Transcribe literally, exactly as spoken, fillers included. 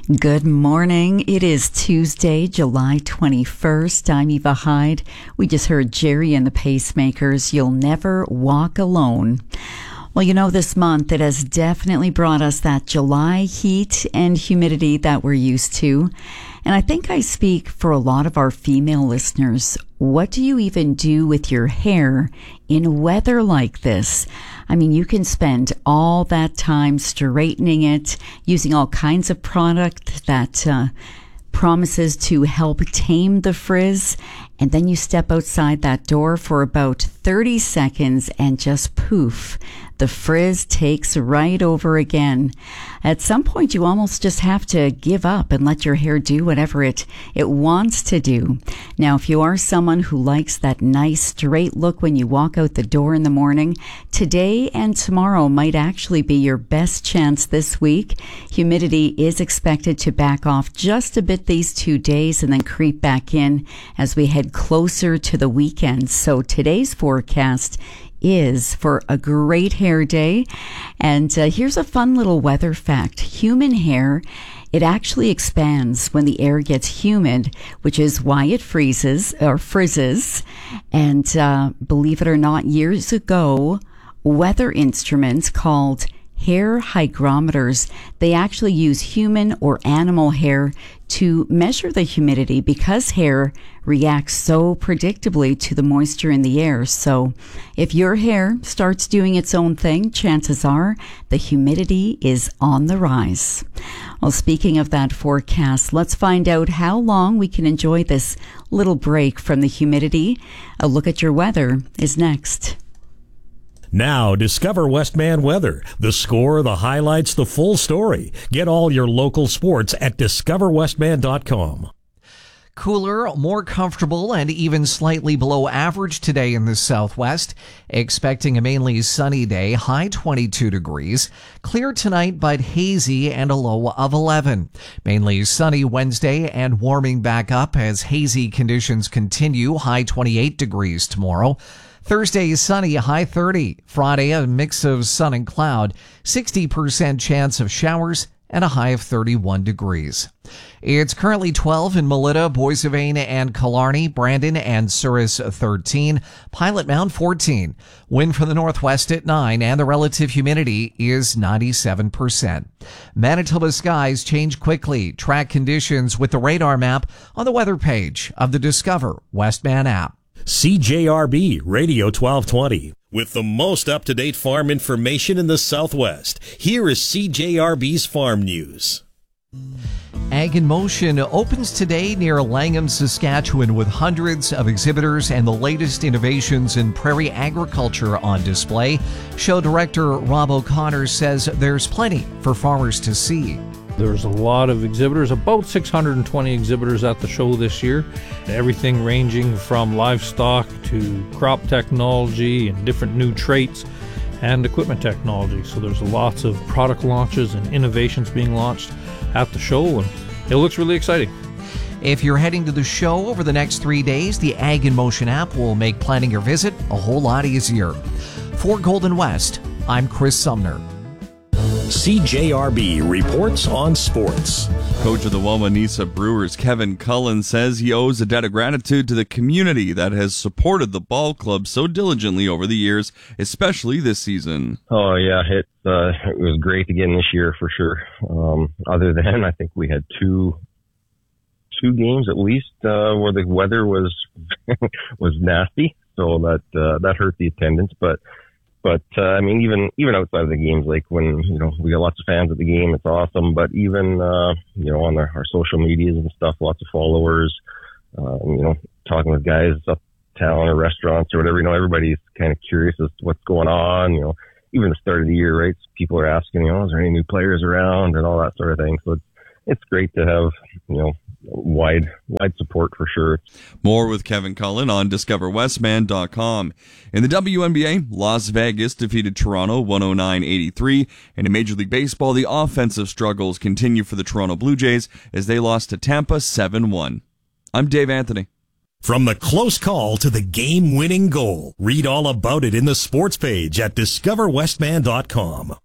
Good morning. It is Tuesday, July twenty-first. I'm Eva Hyde. We just heard Jerry and the Pacemakers, You'll Never Walk Alone. Well, you know, this month it has definitely brought us that July heat and humidity that we're used to. And I think I speak for a lot of our female listeners. What do you even do with your hair in weather like this? I mean, you can spend all that time straightening it, using all kinds of product that uh, promises to help tame the frizz, and then you step outside that door for about thirty seconds and just poof, the frizz takes right over again. At some point, you almost just have to give up and let your hair do whatever it, it wants to do. Now, if you are someone who likes that nice straight look when you walk out the door in the morning, today and tomorrow might actually be your best chance this week. Humidity is expected to back off just a bit these two days and then creep back in as we head closer to the weekend. So today's forecast is for a great hair day. And uh, here's a fun little weather fact. Human hair, it actually expands when the air gets humid, which is why it freezes or frizzes. And uh, believe it or not, years ago, weather instruments called hair hygrometers, they actually use human or animal hair to measure the humidity because hair reacts so predictably to the moisture in the air. So if your hair starts doing its own thing, chances are the humidity is on the rise. Well, speaking of that forecast, let's find out how long we can enjoy this little break from the humidity. A look at your weather is next. Now, discover Westman Weather. The score, the highlights, the full story. Get all your local sports at discover westman dot com. Cooler, more comfortable, and even slightly below average today in the southwest. Expecting a mainly sunny day, high twenty-two degrees. Clear tonight, but hazy and a low of eleven. Mainly sunny Wednesday and warming back up as hazy conditions continue, high twenty-eight degrees tomorrow. Thursday is sunny, high thirty. Friday, a mix of sun and cloud, sixty percent chance of showers, and a high of thirty-one degrees. It's currently twelve in Melita, Boissevain and Killarney, Brandon and Souris thirteen, Pilot Mound fourteen. Wind from the northwest at nine, and the relative humidity is ninety-seven percent. Manitoba skies change quickly. Track conditions with the radar map on the weather page of the Discover Westman app. C J R B Radio twelve twenty. With the most up-to-date farm information in the Southwest, here is C J R B's Farm News. Ag in Motion opens today near Langham, Saskatchewan, with hundreds of exhibitors and the latest innovations in prairie agriculture on display. Show director Rob O'Connor says there's plenty for farmers to see. There's a lot of exhibitors, about six hundred twenty exhibitors at the show this year. Everything ranging from livestock to crop technology and different new traits and equipment technology. So there's lots of product launches and innovations being launched at the show, and it looks really exciting. If you're heading to the show over the next three days, the Ag in Motion app will make planning your visit a whole lot easier. For Golden West, I'm Chris Sumner. C J R B reports on sports. Coach of the Wawanesa Brewers, Kevin Cullen, says he owes a debt of gratitude to the community that has supported the ball club so diligently over the years, especially this season. Oh, yeah, it, uh, it was great again this year for sure. Um, other than, I think we had two two games at least uh, where the weather was was nasty, so that uh, that hurt the attendance, but But, uh, I mean, even, even outside of the games, like when, you know, we got lots of fans at the game, it's awesome. But even, uh, you know, on our, our social medias and stuff, lots of followers, uh, you know, talking with guys uptown or restaurants or whatever, you know, everybody's kind of curious as to what's going on, you know, even the start of the year, right? People are asking, you know, is there any new players around and all that sort of thing. So it's, it's great to have, you know, wide wide support for sure. More with Kevin Cullen on discover westman dot com. In the W N B A, Las Vegas defeated Toronto one oh nine eighty-three. And in Major League Baseball, the offensive struggles continue for the Toronto Blue Jays as they lost to Tampa seven one. I'm Dave Anthony. From the close call to the game-winning goal, read all about it in the sports page at discover westman dot com.